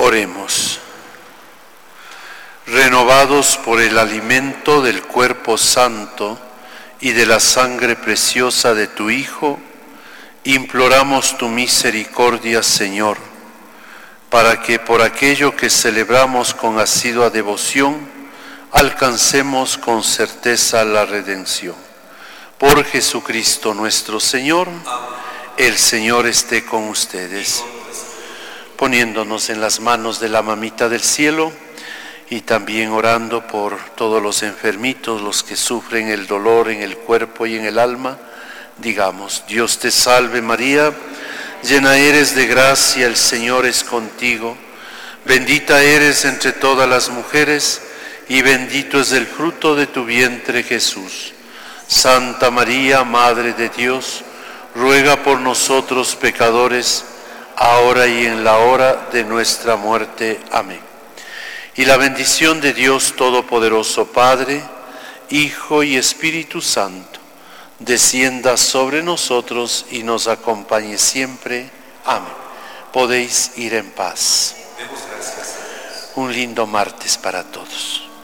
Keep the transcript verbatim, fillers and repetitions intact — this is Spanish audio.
Oremos. Renovados por el alimento del cuerpo santo y de la sangre preciosa de tu Hijo, imploramos tu misericordia, Señor, para que por aquello que celebramos con asidua devoción, alcancemos con certeza la redención. Por Jesucristo nuestro Señor. Amén. El Señor esté con ustedes. Poniéndonos en las manos de la Mamita del Cielo y también orando por todos los enfermitos, los que sufren el dolor en el cuerpo y en el alma, digamos: Dios te salve María, llena eres de gracia, el Señor es contigo, bendita eres entre todas las mujeres y bendito es el fruto de tu vientre Jesús. Santa María, Madre de Dios, ruega por nosotros pecadores, ahora y en la hora de nuestra muerte. Amén. Y la bendición de Dios Todopoderoso, Padre, Hijo y Espíritu Santo, descienda sobre nosotros y nos acompañe siempre. Amén. Podéis ir en paz. Un lindo martes para todos.